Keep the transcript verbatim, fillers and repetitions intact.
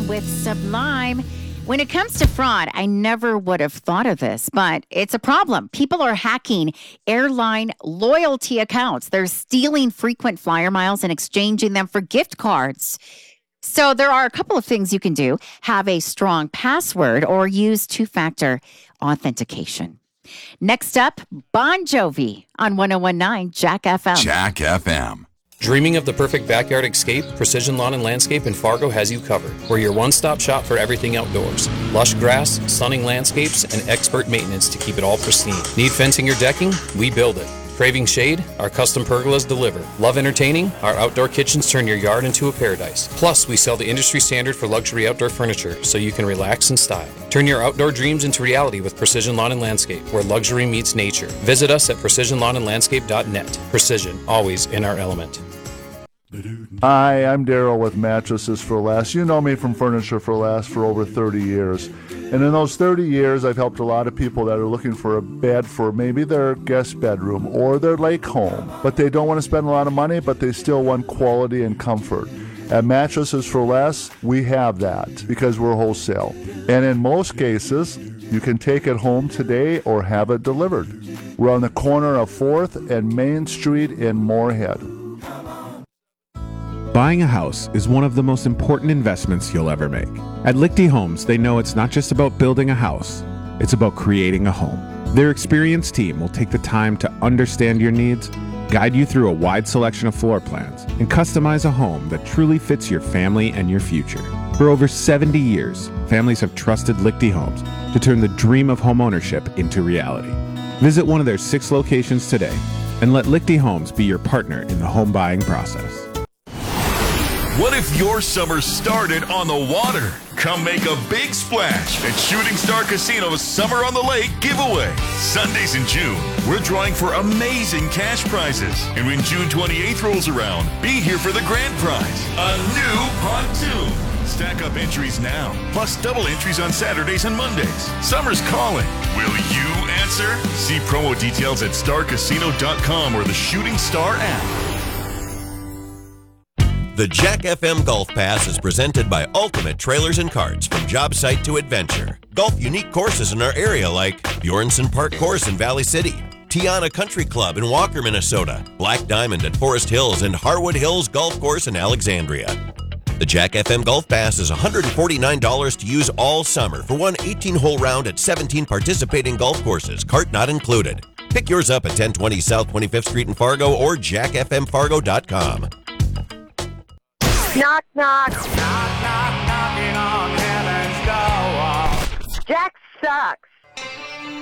F M with Sublime. When it comes to fraud, I never would have thought of this, but it's a problem. People are hacking airline loyalty accounts. They're stealing frequent flyer miles and exchanging them for gift cards. So there are a couple of things you can do. Have a strong password or use two-factor authentication. Next up, Bon Jovi on one oh one point nine Jack F M. Jack F M. Dreaming of the perfect backyard escape? Precision Lawn and Landscape in Fargo has you covered. We're your one-stop shop for everything outdoors. Lush grass, stunning landscapes, and expert maintenance to keep it all pristine. Need fencing or decking? We build it. Craving shade? Our custom pergolas deliver. Love entertaining? Our outdoor kitchens turn your yard into a paradise. Plus, we sell the industry standard for luxury outdoor furniture, so you can relax in style. Turn your outdoor dreams into reality with Precision Lawn and Landscape, where luxury meets nature. Visit us at precision lawn and landscape dot net. Precision, always in our element. Hi, I'm Daryl with Mattresses for Less. You know me from Furniture for Less for over thirty years. And in those thirty years, I've helped a lot of people that are looking for a bed for maybe their guest bedroom or their lake home. But they don't want to spend a lot of money, but they still want quality and comfort. At Mattresses for Less, we have that because we're wholesale. And in most cases, you can take it home today or have it delivered. We're on the corner of fourth and Main Street in Moorhead. Buying a house is one of the most important investments you'll ever make. At Lichty Homes, they know it's not just about building a house, it's about creating a home. Their experienced team will take the time to understand your needs, guide you through a wide selection of floor plans, and customize a home that truly fits your family and your future. For over seventy years, families have trusted Lichty Homes to turn the dream of homeownership into reality. Visit one of their six locations today and let Lichty Homes be your partner in the home buying process. What if your summer started on the water? Come make a big splash at Shooting Star Casino's Summer on the Lake giveaway. Sundays in June, we're drawing for amazing cash prizes. And when June twenty-eighth rolls around, be here for the grand prize, a new pontoon. Stack up entries now, plus double entries on Saturdays and Mondays. Summer's calling. Will you answer? See promo details at star casino dot com or the Shooting Star app. The Jack F M Golf Pass is presented by Ultimate Trailers and Carts, from job site to adventure. Golf unique courses in our area like Bjornson Park Course in Valley City, Tiana Country Club in Walker, Minnesota, Black Diamond at Forest Hills, and Harwood Hills Golf Course in Alexandria. The Jack F M Golf Pass is one hundred forty-nine dollars to use all summer for one eighteen-hole round at seventeen participating golf courses, cart not included. Pick yours up at ten twenty South twenty-fifth Street in Fargo or jack f m fargo dot com. Knock, knock. Knock, knock, knocking on heaven's door. Jack sucks.